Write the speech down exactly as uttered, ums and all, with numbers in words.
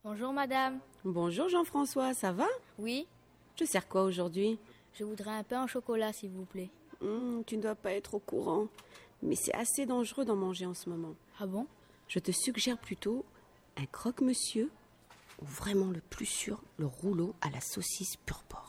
Bonjour madame. Bonjour Jean-François, ça va? Oui? Je sers quoi aujourd'hui? Je voudrais un pain au chocolat s'il vous plaît. Mmh, tu ne dois pas être au courant, mais c'est assez dangereux d'en manger en ce moment. Ah bon? Je te suggère plutôt un croque-monsieur ou vraiment le plus sûr, le rouleau à la saucisse pure porc.